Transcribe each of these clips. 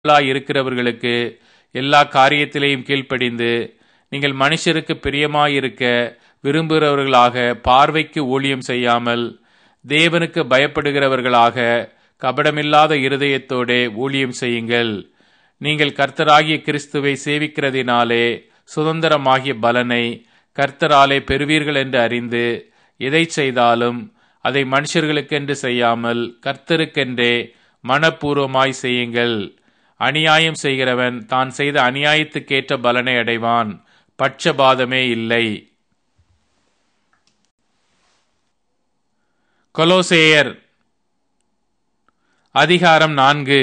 இருக்கிறவர்களுக்கு எல்லா காரியத்திலேயும் கீழ்ப்படிந்து நீங்கள் மனுஷருக்கு பிரியமாயிருக்க விரும்புகிறவர்களாக பார்வைக்கு ஊழியம் செய்யாமல் தேவனுக்கு பயப்படுகிறவர்களாக கபடமில்லாத இருதயத்தோடே ஊழியம் செய்யுங்கள். நீங்கள் கர்த்தராகிய கிறிஸ்துவை சேவிக்கிறதினாலே சுதந்திரமாகிய பலனை கர்த்தராலே பெறுவீர்கள் என்று அறிந்து எதை செய்தாலும் அதை மனுஷர்களுக்கென்று செய்யாமல் கர்த்தருக்கென்றே மனப்பூர்வமாய் செய்யுங்கள். அநியாயம் செய்கிறவன் தான் செய்த அநியாயத்துக்கேற்ற பலனை அடைவான், பட்சபாதமே இல்லை. கொலோசேயர் அதிகாரம் 4.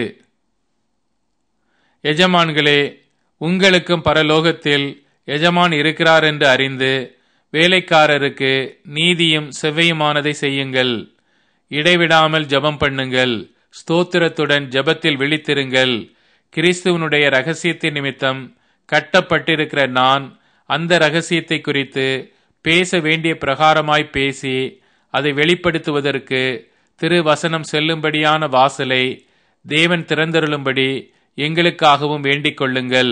எஜமான்களே, உங்களுக்கும் பரலோகத்தில் எஜமான் இருக்கிறார் என்று அறிந்து வேலைக்காரருக்கு நீதியும் செவ்வையுமானதை செய்யுங்கள். இடைவிடாமல் ஜெபம் பண்ணுங்கள். ஸ்தோத்திரத்துடன் ஜெபத்தில் விழித்திருங்கள். கிறிஸ்துவனுடைய இரகசியத்தின் நிமித்தம் கட்டப்பட்டிருக்கிற நான் அந்த இரகசியத்தை குறித்து பேச வேண்டிய பிரகாரமாய் பேசி அதை வெளிப்படுத்துவதற்கு திருவசனம் செல்லும்படியான வாசலை தேவன் திறந்தருளும்படி எங்களுக்காகவும் வேண்டிக் கொள்ளுங்கள்.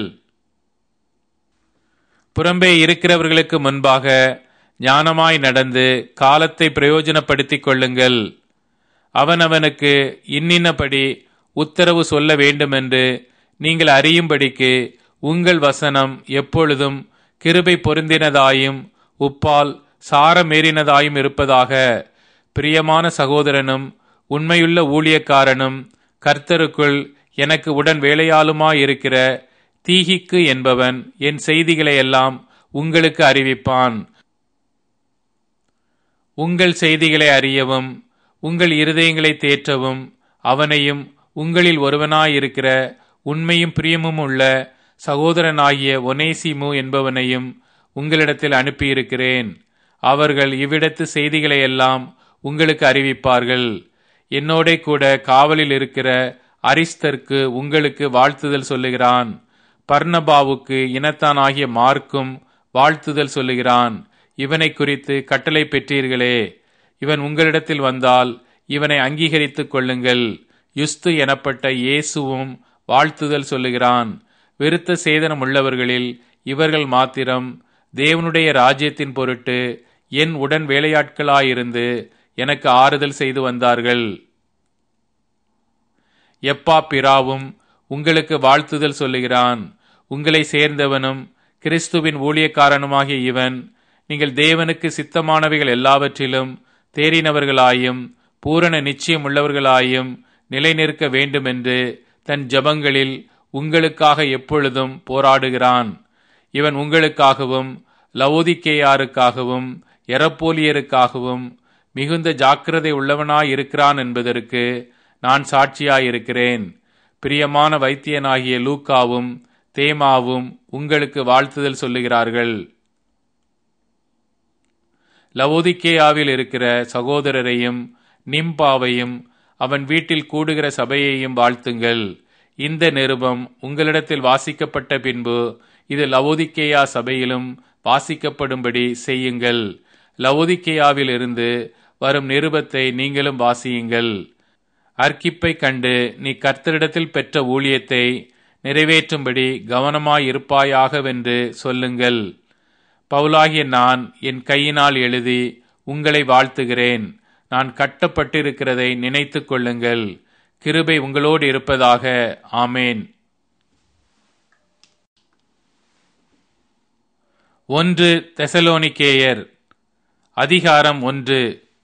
புறம்பே இருக்கிறவர்களுக்கு முன்பாக ஞானமாய் நடந்து காலத்தை பிரயோஜனப்படுத்திக் கொள்ளுங்கள். அவனவனுக்கு இன்னின்னபடி உத்தரவு சொல்ல வேண்டுமென்று நீங்கள் அறியும்படிக்கு உங்கள் வசனம் எப்பொழுதும் கிருபை பொருந்தினதாயும் உப்பால் சாரமேறினதாயும் இருப்பதாக. பிரியமான சகோதரனும் உண்மையுள்ள ஊழியக்காரனும் கர்த்தருக்குள் எனக்கு உடன் வேலையாளுமாயிருக்கிற தீகிக்கு என்பவன் என் செய்திகளை எல்லாம் உங்களுக்கு அறிவிப்பான். உங்கள் செய்திகளை அறியவும் உங்கள் இருதயங்களை தேற்றவும் அவனையும் உங்களில் ஒருவனாயிருக்கிற உண்மையும் பிரியமும் உள்ள சகோதரனாகிய ஒனேசிமு என்பவனையும் உங்களிடத்தில் அனுப்பியிருக்கிறேன். அவர்கள் இவ்விடத்து செய்திகளை எல்லாம் உங்களுக்கு அறிவிப்பார்கள். என்னோட கூட காவலில் இருக்கிற அரிஸ்தர்க்கு உங்களுக்கு வாழ்த்துதல் சொல்லுகிறான். பர்னபாவுக்கு இனத்தானாகிய மார்க்கும் வாழ்த்துதல் சொல்லுகிறான். இவனை குறித்து கட்டளை பெற்றீர்களே. இவன் உங்களிடத்தில் வந்தால் இவனை அங்கீகரித்துக் கொள்ளுங்கள். யுஸ்து எனப்பட்ட இயேசுவும் வாழ்த்துதல் சொல்லுகிறான். விருத்த சேதனம் உள்ளவர்களில் இவர்கள் மாத்திரம் தேவனுடைய ராஜ்யத்தின் பொருட்டு என் உடன் வேலையாட்களாயிருந்து எனக்கு ஆறுதல் செய்து வந்தார்கள். எப்பா பிராவும் உங்களுக்கு வாழ்த்துதல் சொல்லுகிறான். உங்களை சேர்ந்தவனும் கிறிஸ்துவின் ஊழியக்காரனுமாகிய இவன் நீங்கள் தேவனுக்கு சித்தமானவைகள் எல்லாவற்றிலும் தேறினவர்களாயும் பூரண நிச்சயம் உள்ளவர்களாயும் நிலை நிற்க வேண்டுமென்று தன் ஜபங்களில் உங்களுக்காக எப்பொழுதும் போராடுகிறான். இவன் உங்களுக்காகவும் லவோதிக்கேயாருக்காகவும் எரப்போலியருக்காகவும் மிகுந்த ஜாக்கிரதை உள்ளவனாயிருக்கிறான் என்பதற்கு நான் சாட்சியாயிருக்கிறேன். பிரியமான வைத்தியனாகிய லூக்காவும் தேமாவும் உங்களுக்கு வாழ்த்துதல் சொல்லுகிறார்கள். லவோதிக்கேயாவில் இருக்கிற சகோதரரையும் நிம்பாவையும் அவன் வீட்டில் கூடுகிற சபையையும் வாழ்த்துங்கள். இந்த நிருபம் உங்களிடத்தில் வாசிக்கப்பட்ட பின்பு இது லவோதிக்கேயா சபையிலும் வாசிக்கப்படும்படி செய்யுங்கள். லவோதிக்கேயாவில் இருந்து வரும் நிருபத்தை நீங்களும் வாசியுங்கள். அர்க்கிப்பை கண்டு நீ கர்த்தரிடத்தில் பெற்ற ஊழியத்தை நிறைவேற்றும்படி கவனமாயிருப்பாயாகவென்று சொல்லுங்கள். பவுலாகிய நான் என் கையினால் எழுதி உங்களை வாழ்த்துகிறேன். நான் கட்டப்பட்டிருக்கிறதை நினைத்துக் கொள்ளுங்கள். கிருபை உங்களோடு இருப்பதாக. ஆமேன். 1 தெசலோனிக்கேயர் அதிகாரம் 1.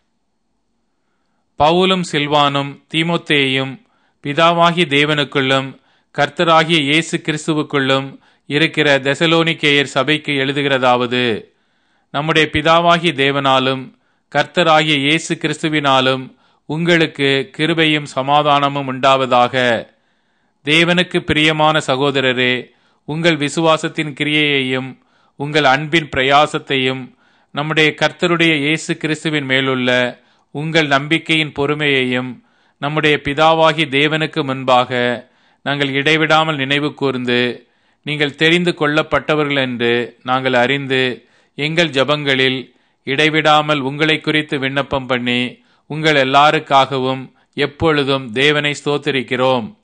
பவுலும் சில்வானும் தீமோத்தேயும் பிதாவாகிய தேவனுக்குள்ளும் கர்த்தராகிய இயேசு கிறிஸ்துவுக்குள்ளும் இருக்கிற தெசலோனிக்கேயர் சபைக்கு எழுதுகிறதாவது: நம்முடைய பிதாவாகிய தேவனாலும் கர்த்தராகிய இயேசு கிறிஸ்துவினாலும் உங்களுக்கு கிருபையும் சமாதானமும் உண்டாவதாக. தேவனுக்கு பிரியமான சகோதரரே, உங்கள் விசுவாசத்தின் கிரியையையும் உங்கள் அன்பின் பிரயாசத்தையும் நம்முடைய கர்த்தருடைய இயேசு கிறிஸ்துவின் மேலுள்ள உங்கள் நம்பிக்கையின் பொறுமையையும் நம்முடைய பிதாவாகி தேவனுக்கு முன்பாக நாங்கள் இடைவிடாமல் நினைவு கூர்ந்து, நீங்கள் தெரிந்து கொள்ளப்பட்டவர்கள் என்று நாங்கள் அறிந்து எங்கள் ஜபங்களில் இடைவிடாமல் உங்களை குறித்து விண்ணப்பம் பண்ணி உங்கள் எல்லாருக்காகவும் எப்பொழுதும் தேவனை ஸ்தோத்திரிக்கிறோம்.